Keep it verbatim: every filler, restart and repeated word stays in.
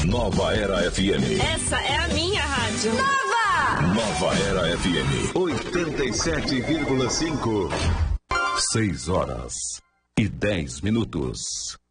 Nova Era F M. Essa é a minha rádio. Nova! Nova Era F M. oitenta e sete vírgula cinco. Seis horas e dez minutos.